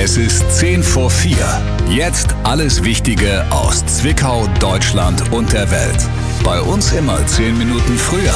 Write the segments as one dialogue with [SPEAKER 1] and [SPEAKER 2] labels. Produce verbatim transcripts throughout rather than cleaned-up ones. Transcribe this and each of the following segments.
[SPEAKER 1] Es ist zehn vor vier. Jetzt alles Wichtige aus Zwickau, Deutschland und der Welt. Bei uns immer zehn Minuten früher.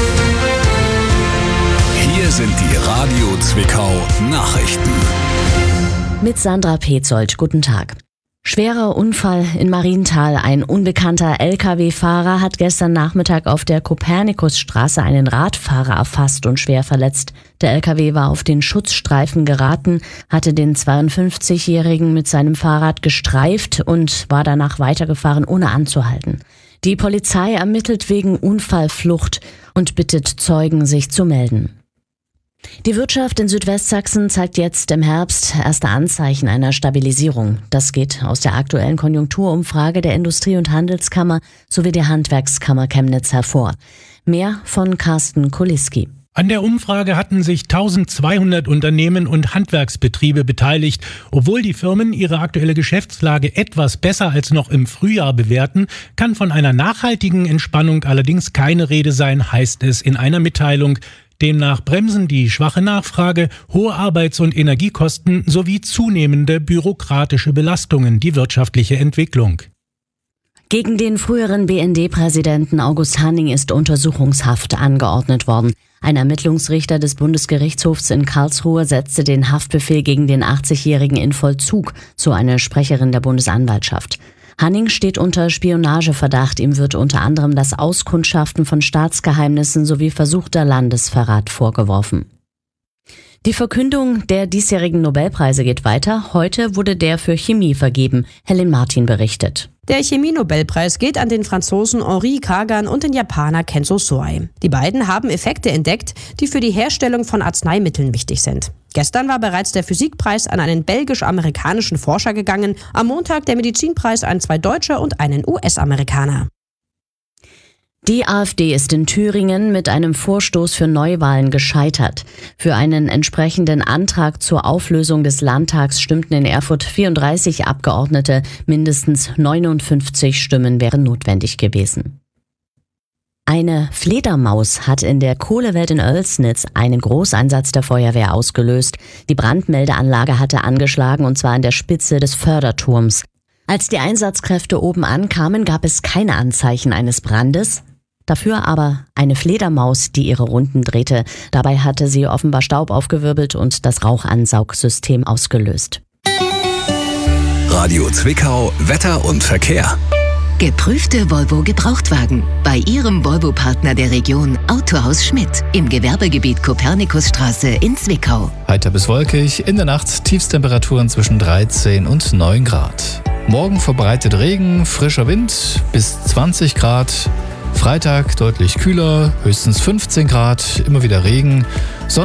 [SPEAKER 1] Hier sind die Radio Zwickau Nachrichten.
[SPEAKER 2] Mit Sandra Petzold, guten Tag. Schwerer Unfall in Marienthal. Ein unbekannter L K W-Fahrer hat gestern Nachmittag auf der Kopernikusstraße einen Radfahrer erfasst und schwer verletzt. Der L K W war auf den Schutzstreifen geraten, hatte den zweiundfünfzigjährigen mit seinem Fahrrad gestreift und war danach weitergefahren, ohne anzuhalten. Die Polizei ermittelt wegen Unfallflucht und bittet Zeugen, sich zu melden. Die Wirtschaft in Südwestsachsen zeigt jetzt im Herbst erste Anzeichen einer Stabilisierung. Das geht aus der aktuellen Konjunkturumfrage der Industrie- und Handelskammer sowie der Handwerkskammer Chemnitz hervor. Mehr von Carsten Kuliski.
[SPEAKER 3] An der Umfrage hatten sich eintausendzweihundert Unternehmen und Handwerksbetriebe beteiligt. Obwohl die Firmen ihre aktuelle Geschäftslage etwas besser als noch im Frühjahr bewerten, kann von einer nachhaltigen Entspannung allerdings keine Rede sein, heißt es in einer Mitteilung. Demnach bremsen die schwache Nachfrage, hohe Arbeits- und Energiekosten sowie zunehmende bürokratische Belastungen die wirtschaftliche Entwicklung.
[SPEAKER 2] Gegen den früheren B N D-Präsidenten August Hanning ist Untersuchungshaft angeordnet worden. Ein Ermittlungsrichter des Bundesgerichtshofs in Karlsruhe setzte den Haftbefehl gegen den achtzigjährigen in Vollzug, so eine Sprecherin der Bundesanwaltschaft. Hanning steht unter Spionageverdacht. Ihm wird unter anderem das Auskundschaften von Staatsgeheimnissen sowie versuchter Landesverrat vorgeworfen. Die Verkündung der diesjährigen Nobelpreise geht weiter. Heute wurde der für Chemie vergeben. Helen Martin berichtet.
[SPEAKER 4] Der Chemie-Nobelpreis geht an den Franzosen Henri Kagan und den Japaner Kenzo Soei. Die beiden haben Effekte entdeckt, die für die Herstellung von Arzneimitteln wichtig sind. Gestern war bereits der Physikpreis an einen belgisch-amerikanischen Forscher gegangen, am Montag der Medizinpreis an zwei Deutsche und einen U S-Amerikaner.
[SPEAKER 2] Die AfD ist in Thüringen mit einem Vorstoß für Neuwahlen gescheitert. Für einen entsprechenden Antrag zur Auflösung des Landtags stimmten in Erfurt vierunddreißig Abgeordnete, mindestens neunundfünfzig Stimmen wären notwendig gewesen. Eine Fledermaus hat in der Kohlewelt in Oelsnitz einen Großeinsatz der Feuerwehr ausgelöst. Die Brandmeldeanlage hatte angeschlagen, und zwar an der Spitze des Förderturms. Als die Einsatzkräfte oben ankamen, gab es keine Anzeichen eines Brandes. Dafür aber eine Fledermaus, die ihre Runden drehte. Dabei hatte sie offenbar Staub aufgewirbelt und das Rauchansaugsystem ausgelöst.
[SPEAKER 1] Radio Zwickau, Wetter und Verkehr.
[SPEAKER 5] Geprüfte Volvo Gebrauchtwagen bei Ihrem Volvo-Partner der Region Autohaus Schmidt im Gewerbegebiet Kopernikusstraße in Zwickau.
[SPEAKER 6] Heiter bis wolkig, in der Nacht Tiefstemperaturen zwischen dreizehn und neun Grad. Morgen verbreitet Regen, frischer Wind bis zwanzig Grad. Freitag deutlich kühler, höchstens fünfzehn Grad, immer wieder Regen.